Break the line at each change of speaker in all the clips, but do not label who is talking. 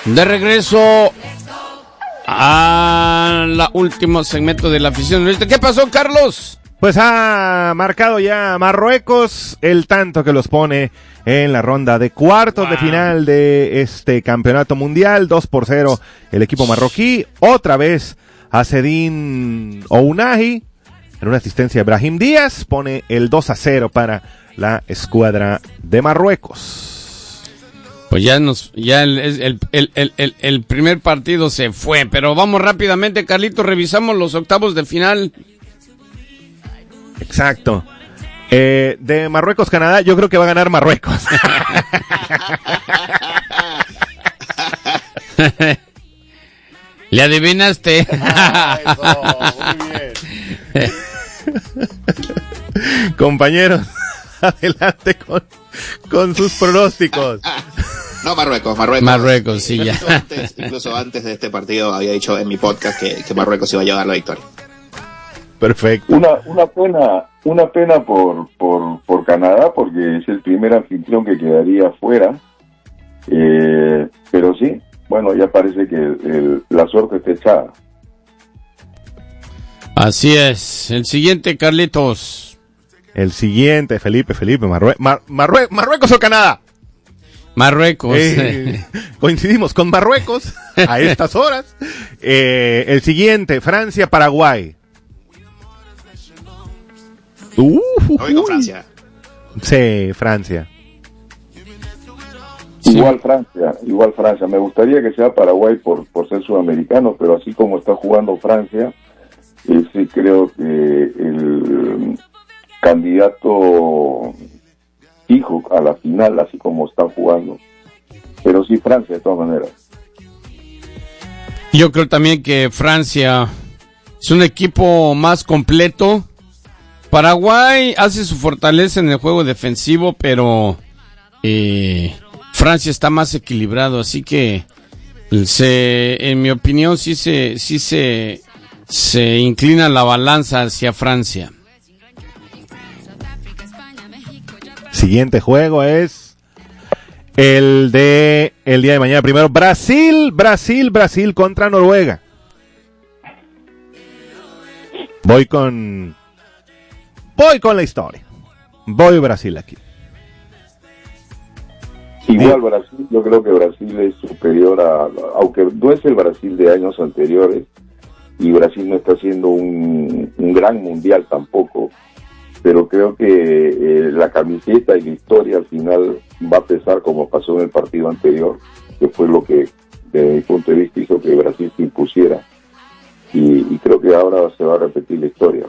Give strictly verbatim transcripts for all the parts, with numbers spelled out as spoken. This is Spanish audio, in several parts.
De regreso a la último segmento de la afición del oeste. ¿Qué pasó, Carlos?
Pues ha marcado ya Marruecos el tanto que los pone en la ronda de cuartos wow. de final de este campeonato mundial. dos por cero el equipo marroquí. Otra vez a Zedine Ounahi en una asistencia de Brahim Díaz pone el dos a cero para la escuadra de Marruecos.
Pues ya nos, ya el, el, el, el, el, el primer partido se fue, pero vamos rápidamente, Carlito, revisamos los octavos de final.
Exacto. Eh, de Marruecos-Canadá, yo creo que va a ganar Marruecos.
¿Le adivinaste?
Ah, eso, muy bien. Compañeros, adelante con, con sus pronósticos.
No, Marruecos, Marruecos.
Marruecos, sí, ya.
Incluso antes, incluso antes de este partido había dicho en mi podcast que, que Marruecos iba a llevar la victoria.
Perfecto.
Una, una pena, una pena por, por, por Canadá, porque es el primer anfitrión que quedaría fuera. Eh, pero sí, bueno, ya parece que el, el, la suerte está echada.
Así es. El siguiente, Carlitos.
El siguiente, Felipe, Felipe, Marrue- Mar- Marrue- Marruecos o Canadá.
Marruecos.
Eh, coincidimos con Marruecos a estas horas. Eh, el siguiente, Francia, Paraguay. Uh,
Voy con Francia.
Sí, Francia.
Igual sí. Francia, igual Francia. Me gustaría que sea Paraguay por, por ser sudamericano, pero así como está jugando Francia, eh, sí creo que el candidato fijo a la final, así como está jugando. Pero sí Francia, de todas maneras.
Yo creo también que Francia es un equipo más completo. Paraguay hace su fortaleza en el juego defensivo, pero eh, Francia está más equilibrado, así que se, en mi opinión sí se sí se se inclina la balanza hacia Francia.
Siguiente juego es el de el día de mañana. Primero Brasil, Brasil, Brasil contra Noruega. Voy con Voy con la historia. Voy Brasil aquí.
Igual Brasil, yo creo que Brasil es superior a, aunque no es el Brasil de años anteriores, y Brasil no está haciendo un, un gran mundial tampoco, pero creo que eh, la camiseta y la historia al final va a pesar como pasó en el partido anterior, que fue lo que, desde mi punto de vista, hizo que Brasil se impusiera, y, y creo que ahora se va a repetir la historia.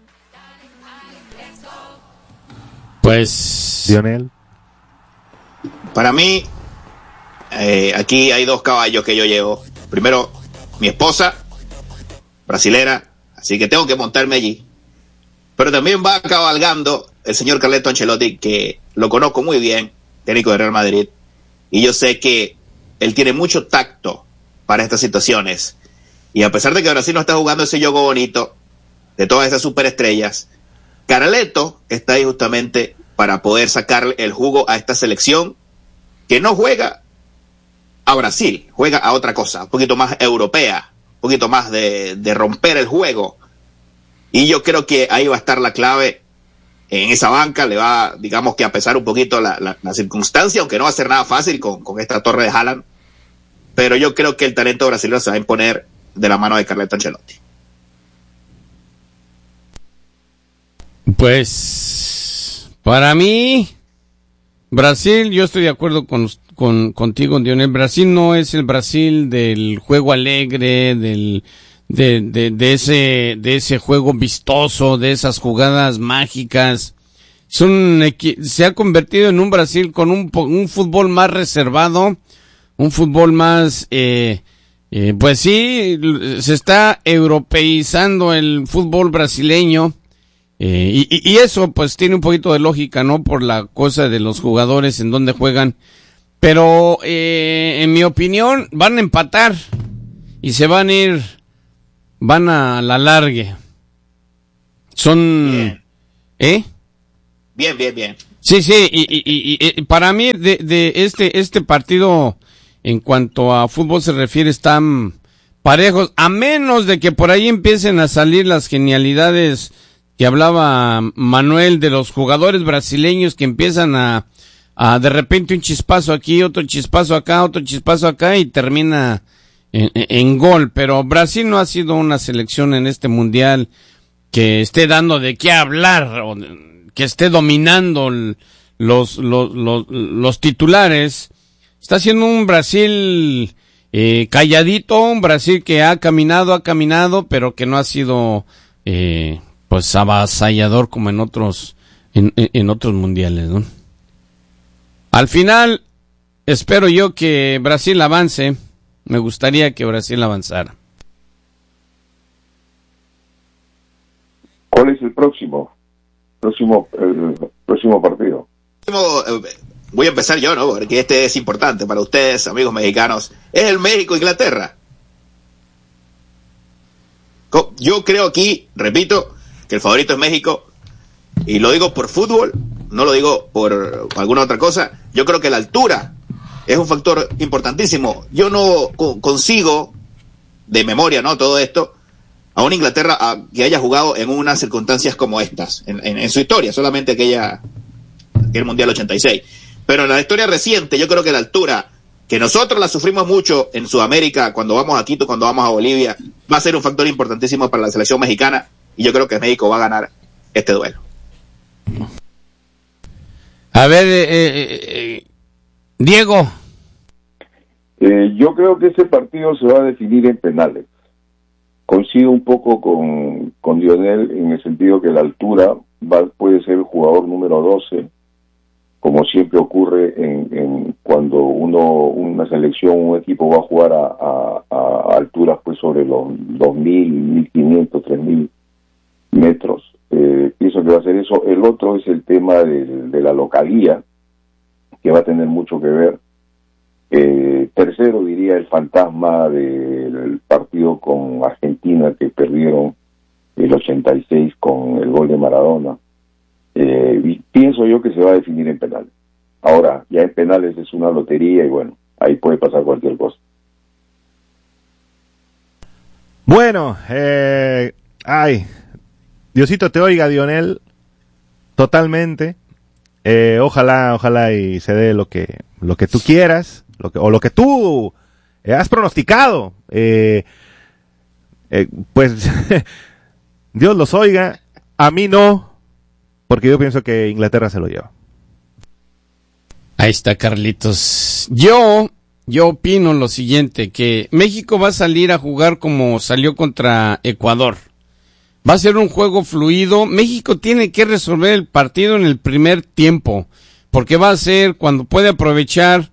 Pues
Lionel.
Para mí, eh, aquí hay dos caballos que yo llevo. Primero, mi esposa, brasilera, así que tengo que montarme allí. Pero también va cabalgando el señor Carleto Ancelotti, que lo conozco muy bien, técnico de Real Madrid, y yo sé que él tiene mucho tacto para estas situaciones. Y a pesar de que Brasil no está jugando ese juego bonito de todas esas superestrellas, Carleto está ahí justamente para poder sacarle el jugo a esta selección que no juega a Brasil, juega a otra cosa, un poquito más europea, un poquito más de, de romper el juego. Y yo creo que ahí va a estar la clave en esa banca. Le va, digamos que a pesar un poquito la, la, la circunstancia, aunque no va a ser nada fácil con, con esta torre de Haaland. Pero yo creo que el talento brasileño se va a imponer de la mano de Carleto Ancelotti.
Pues, para mí, Brasil, yo estoy de acuerdo con, con contigo, Dionel. Brasil no es el Brasil del juego alegre, del de, de, de ese de ese juego vistoso, de esas jugadas mágicas. Es un, se ha convertido en un Brasil con un, un fútbol más reservado, un fútbol más, eh, eh, pues sí, se está europeizando el fútbol brasileño. Eh, y, y eso pues tiene un poquito de lógica, ¿no? Por la cosa de los jugadores en donde juegan. Pero eh, en mi opinión van a empatar y se van a ir, van a la largue. Son...
Bien.
¿Eh?
Bien, bien, bien.
Sí, sí, y, y, y, y para mí de, de este, este partido en cuanto a fútbol se refiere, están parejos, a menos de que por ahí empiecen a salir las genialidades que hablaba Manuel de los jugadores brasileños que empiezan a, a de repente un chispazo aquí, otro chispazo acá, otro chispazo acá y termina en, en gol. Pero Brasil no ha sido una selección en este mundial que esté dando de qué hablar o que esté dominando el, los, los, los, los titulares. Está siendo un Brasil eh, calladito, un Brasil que ha caminado, ha caminado, pero que no ha sido eh, pues avasallador como en otros en, en otros mundiales, ¿no? Al final, espero yo que Brasil avance. Me gustaría que Brasil avanzara.
¿Cuál es el próximo? Próximo, el próximo partido.
Voy a empezar yo, ¿no? Porque este es importante para ustedes, amigos mexicanos. Es el México-Inglaterra. Yo creo aquí, repito, que el favorito es México. Y lo digo por fútbol, no lo digo por alguna otra cosa. Yo creo que la altura es un factor importantísimo. Yo no co- consigo, de memoria, ¿no? Todo esto, a una Inglaterra a, que haya jugado en unas circunstancias como estas, en, en, en su historia, solamente aquella, aquel Mundial ochenta y seis. Pero en la historia reciente, yo creo que la altura, que nosotros la sufrimos mucho en Sudamérica, cuando vamos a Quito, cuando vamos a Bolivia, va a ser un factor importantísimo para la selección mexicana, y yo creo que México va a ganar este duelo.
A ver, eh, eh, eh, Diego.
Eh, yo creo que ese partido se va a definir en penales. Coincido un poco con, con Lionel en el sentido que la altura va, puede ser el jugador número doce, como siempre ocurre en, en cuando uno una selección, un equipo va a jugar a, a, a alturas pues sobre los dos mil, mil quinientos, tres mil metros. Eh, pienso que va a ser eso. El otro es el tema de, de la localía, que va a tener mucho que ver. Eh, tercero diría el fantasma del partido con Argentina, que perdieron el ochenta y seis con el gol de Maradona. Eh, y pienso yo que se va a definir en penales. Ahora, ya en penales es una lotería y bueno, ahí puede pasar cualquier cosa.
Bueno, eh, ay, Diosito te oiga, Dionel, totalmente. Eh, ojalá, ojalá y se dé lo que, lo que tú quieras, lo que, o lo que tú eh, has pronosticado. Eh, eh, pues, Dios los oiga, a mí no, porque yo pienso que Inglaterra se lo lleva.
Ahí está, Carlitos. Yo, yo opino lo siguiente, que México va a salir a jugar como salió contra Ecuador. Va a ser un juego fluido. México tiene que resolver el partido en el primer tiempo, porque va a ser cuando puede aprovechar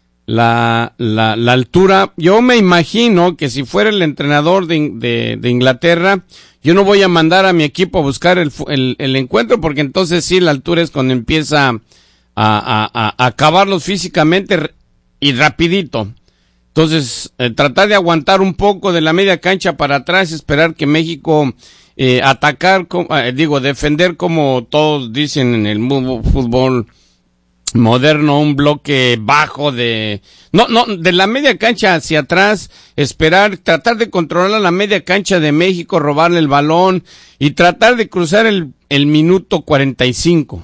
la, la, la altura. Yo me imagino que si fuera el entrenador de, de, de Inglaterra, yo no voy a mandar a mi equipo a buscar el, el, el encuentro, porque entonces sí, la altura es cuando empieza a, a, a, a acabarlos físicamente y rapidito. Entonces, eh, tratar de aguantar un poco de la media cancha para atrás, esperar que México eh, atacar, eh, digo, defender como todos dicen en el fútbol moderno, un bloque bajo de, no, no, de la media cancha hacia atrás, esperar, tratar de controlar la media cancha de México, robarle el balón y tratar de cruzar el, el minuto cuarenta y cinco.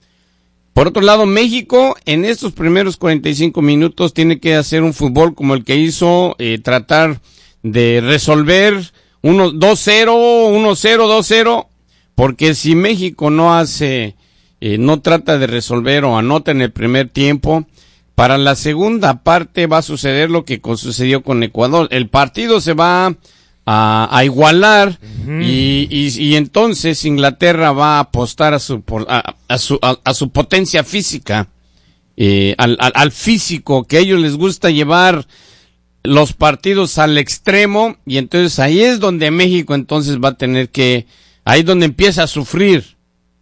Por otro lado, México en estos primeros cuarenta y cinco minutos tiene que hacer un fútbol como el que hizo, eh, tratar de resolver uno dos cero, uno cero, dos cero, porque si México no hace, eh, no trata de resolver o anota en el primer tiempo, para la segunda parte va a suceder lo que sucedió con Ecuador. El partido se va a, a igualar uh-huh. y, y, y entonces Inglaterra va a apostar a su, a, a su, a, a su potencia física, eh, al, al, al físico, que a ellos les gusta llevar los partidos al extremo, y entonces ahí es donde México entonces va a tener que, ahí es donde empieza a sufrir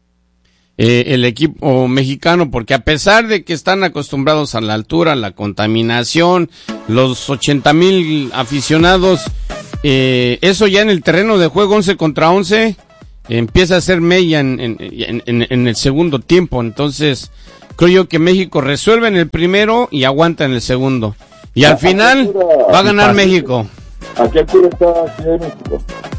eh, el equipo mexicano, porque a pesar de que están acostumbrados a la altura, la contaminación, los ochenta mil aficionados, eh, eso ya en el terreno de juego once contra once eh, empieza a ser mella en, en, en, en el segundo tiempo. Entonces creo yo que México resuelve en el primero y aguanta en el segundo. Y al final va a ganar México.
¿A qué altura está Ciudad de México?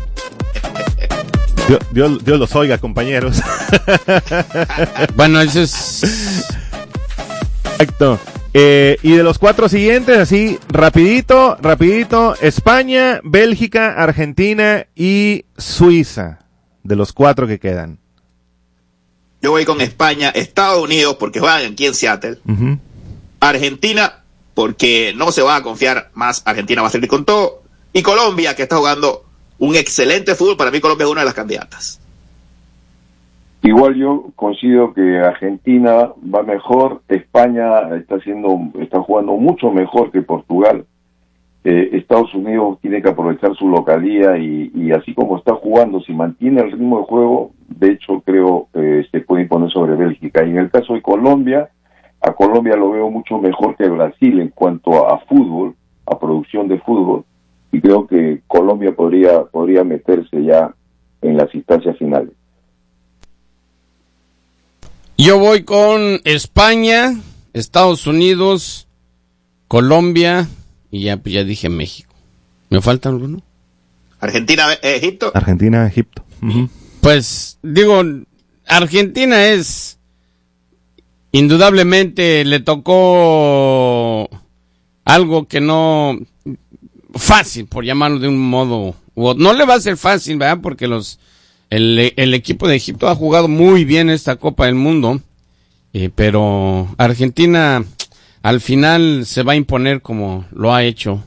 Dios, Dios, Dios los oiga, compañeros.
Bueno, eso es...
Exacto. Eh, y de los cuatro siguientes, así, rapidito, rapidito, España, Bélgica, Argentina y Suiza. De los cuatro que quedan.
Yo voy con España, Estados Unidos, porque juegan aquí en Seattle.
Uh-huh.
Argentina, porque no se va a confiar más. Argentina va a salir con todo. Y Colombia, que está jugando un excelente fútbol. Para mí Colombia es una de las candidatas.
Igual yo considero que Argentina va mejor, España está haciendo, está jugando mucho mejor que Portugal. Eh, Estados Unidos tiene que aprovechar su localía y, y así como está jugando, si mantiene el ritmo de juego, de hecho creo que eh, se puede imponer sobre Bélgica. Y en el caso de Colombia, a Colombia lo veo mucho mejor que Brasil en cuanto a, a fútbol, a producción de fútbol, y creo que Colombia podría, podría meterse ya en las instancias finales.
Yo voy con España, Estados Unidos, Colombia y ya, pues ya dije México. ¿Me falta alguno?
Argentina, Egipto.
Argentina, Egipto. Uh-huh.
Pues digo, Argentina es indudablemente le tocó algo que no fácil, por llamarlo de un modo u otro. No le va a ser fácil, ¿verdad? Porque los el, el equipo de Egipto ha jugado muy bien esta Copa del Mundo, eh, pero Argentina al final se va a imponer como lo ha hecho.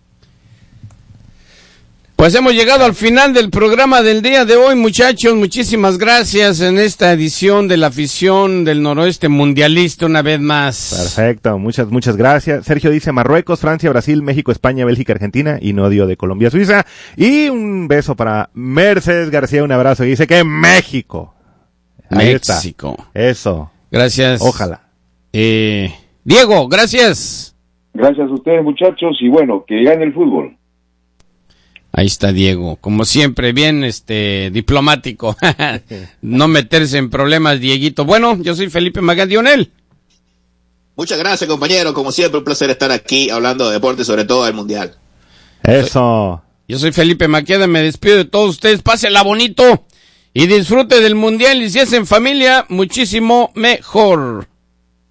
Pues hemos llegado al final del programa del día de hoy, muchachos. Muchísimas gracias en esta edición de la afición del noroeste mundialista una vez más.
Perfecto, muchas, muchas gracias. Sergio dice Marruecos, Francia, Brasil, México, España, Bélgica, Argentina y no dio de Colombia, Suiza. Y un beso para Mercedes García, un abrazo. Y dice que México. Ahí
México.
Está. Eso.
Gracias.
Ojalá.
Eh, Diego, gracias.
Gracias a ustedes, muchachos, y bueno, que gane el fútbol.
Ahí está Diego, como siempre, bien este diplomático, no meterse en problemas, Dieguito. Bueno, yo soy Felipe Magallionel.
Muchas gracias, compañero, como siempre un placer estar aquí hablando de deporte, sobre todo del Mundial.
Eso.
Yo soy Felipe Maqueda, me despido de todos ustedes, pásela bonito y disfrute del Mundial y si es en familia, muchísimo mejor.